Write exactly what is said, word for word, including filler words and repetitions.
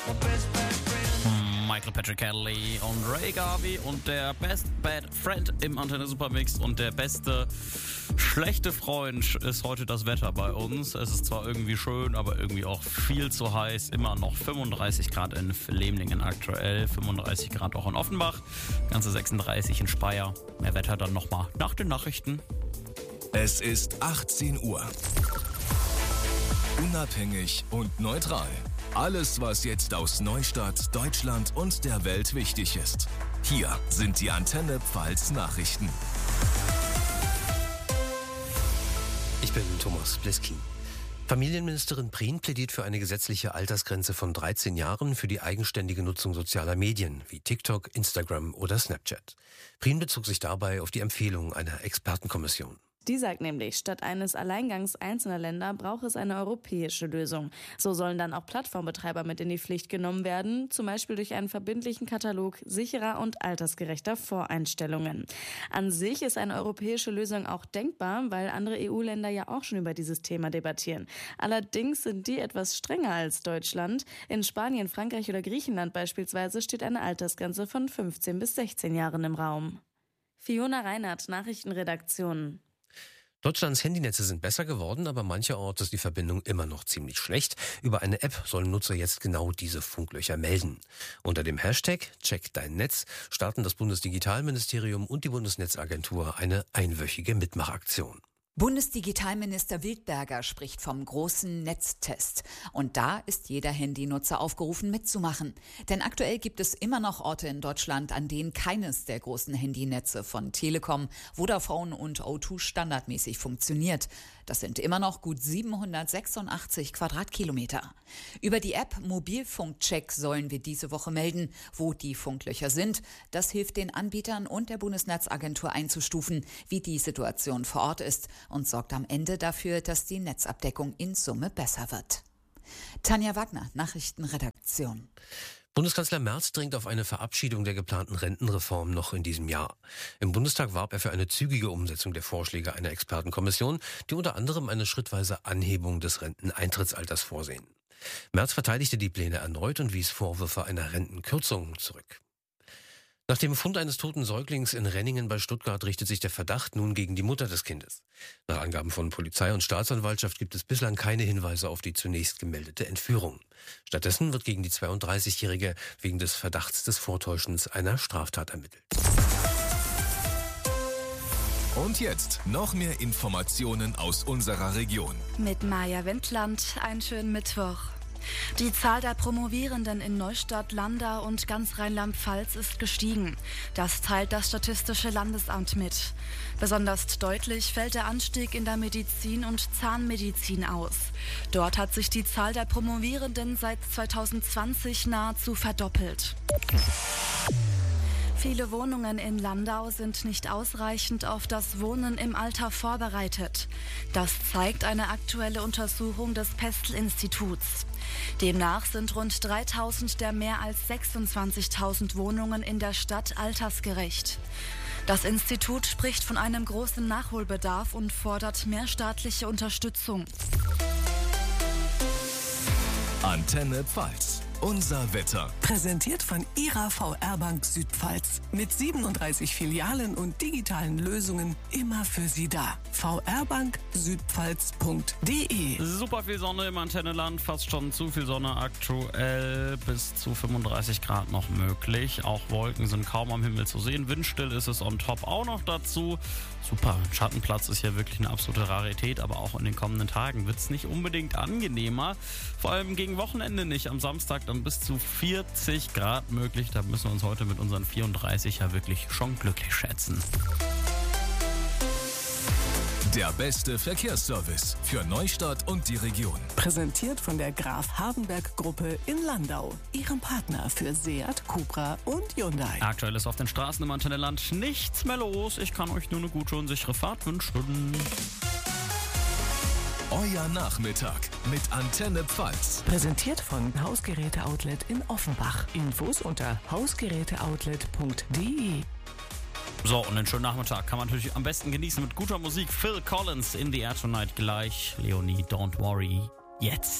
Michael Patrick Kelly und Ray Garvey und der Best Bad Friend im Antenne Supermix und der beste schlechte Freund ist heute das Wetter bei uns. Es ist zwar irgendwie schön, aber irgendwie auch viel zu heiß. Immer noch fünfunddreißig Grad in Flemlingen aktuell, fünfunddreißig Grad auch in Offenbach, ganze sechsunddreißig in Speyer. Mehr Wetter dann nochmal nach den Nachrichten. Es ist achtzehn Uhr. Unabhängig und neutral. Alles, was jetzt aus Neustadt, Deutschland und der Welt wichtig ist. Hier sind die Antenne Pfalz Nachrichten. Ich bin Thomas Bliskin. Familienministerin Prien plädiert für eine gesetzliche Altersgrenze von dreizehn Jahren für die eigenständige Nutzung sozialer Medien wie TikTok, Instagram oder Snapchat. Prien bezog sich dabei auf die Empfehlung einer Expertenkommission. Die sagt nämlich, statt eines Alleingangs einzelner Länder braucht es eine europäische Lösung. So sollen dann auch Plattformbetreiber mit in die Pflicht genommen werden, zum Beispiel durch einen verbindlichen Katalog sicherer und altersgerechter Voreinstellungen. An sich ist eine europäische Lösung auch denkbar, weil andere E U-Länder ja auch schon über dieses Thema debattieren. Allerdings sind die etwas strenger als Deutschland. In Spanien, Frankreich oder Griechenland beispielsweise steht eine Altersgrenze von fünfzehn bis sechzehn Jahren im Raum. Fiona Reinhardt, Nachrichtenredaktion. Deutschlands Handynetze sind besser geworden, aber mancherorts ist die Verbindung immer noch ziemlich schlecht. Über eine App sollen Nutzer jetzt genau diese Funklöcher melden. Unter dem Hashtag Check dein Netz starten das Bundesdigitalministerium und die Bundesnetzagentur eine einwöchige Mitmachaktion. Bundesdigitalminister Wildberger spricht vom großen Netztest. Und da ist jeder Handynutzer aufgerufen mitzumachen. Denn aktuell gibt es immer noch Orte in Deutschland, an denen keines der großen Handynetze von Telekom, Vodafone und O zwei standardmäßig funktioniert. Das sind immer noch gut siebenhundertsechsundachtzig Quadratkilometer. Über die App Mobilfunkcheck sollen wir diese Woche melden, wo die Funklöcher sind. Das hilft den Anbietern und der Bundesnetzagentur einzustufen, wie die Situation vor Ort ist, und sorgt am Ende dafür, dass die Netzabdeckung in Summe besser wird. Tanja Wagner, Nachrichtenredaktion. Bundeskanzler Merz dringt auf eine Verabschiedung der geplanten Rentenreform noch in diesem Jahr. Im Bundestag warb er für eine zügige Umsetzung der Vorschläge einer Expertenkommission, die unter anderem eine schrittweise Anhebung des Renteneintrittsalters vorsehen. Merz verteidigte die Pläne erneut und wies Vorwürfe einer Rentenkürzung zurück. Nach dem Fund eines toten Säuglings in Renningen bei Stuttgart richtet sich der Verdacht nun gegen die Mutter des Kindes. Nach Angaben von Polizei und Staatsanwaltschaft gibt es bislang keine Hinweise auf die zunächst gemeldete Entführung. Stattdessen wird gegen die zweiunddreißigjährige wegen des Verdachts des Vortäuschens einer Straftat ermittelt. Und jetzt noch mehr Informationen aus unserer Region. Mit Maja Wendland, einen schönen Mittwoch. Die Zahl der Promovierenden in Neustadt, Landau und ganz Rheinland-Pfalz ist gestiegen. Das teilt das Statistische Landesamt mit. Besonders deutlich fällt der Anstieg in der Medizin und Zahnmedizin aus. Dort hat sich die Zahl der Promovierenden seit zweitausendzwanzig nahezu verdoppelt. Viele Wohnungen in Landau sind nicht ausreichend auf das Wohnen im Alter vorbereitet. Das zeigt eine aktuelle Untersuchung des Pestel-Instituts. Demnach sind rund dreitausend der mehr als sechsundzwanzigtausend Wohnungen in der Stadt altersgerecht. Das Institut spricht von einem großen Nachholbedarf und fordert mehr staatliche Unterstützung. Antenne Pfalz. Unser Wetter. Präsentiert von Ihrer V R-Bank Südpfalz. Mit siebenunddreißig Filialen und digitalen Lösungen immer für Sie da. v r bank südpfalz punkt d e. Super viel Sonne im Antenneland, fast schon zu viel Sonne aktuell, bis zu fünfunddreißig Grad noch möglich. Auch Wolken sind kaum am Himmel zu sehen, windstill ist es on top auch noch dazu. Super, Schattenplatz ist hier wirklich eine absolute Rarität, aber auch in den kommenden Tagen wird es nicht unbedingt angenehmer. Vor allem gegen Wochenende nicht, am Samstag dann bis zu vierzig Grad möglich. Da müssen wir uns heute mit unseren vierunddreißig ja wirklich schon glücklich schätzen. Der beste Verkehrsservice für Neustadt und die Region. Präsentiert von der Graf Hardenberg Gruppe in Landau. Ihrem Partner für Seat, Cupra und Hyundai. Aktuell ist auf den Straßen im Antennenland nichts mehr los. Ich kann euch nur eine gute und sichere Fahrt wünschen. Euer Nachmittag mit Antenne Pfalz. Präsentiert von Hausgeräte-Outlet in Offenbach. Infos unter hausgeräteoutlet punkt d e. So, und den schönen Nachmittag kann man natürlich am besten genießen mit guter Musik. Phil Collins, In the Air Tonight gleich. Leonie, Don't Worry, jetzt.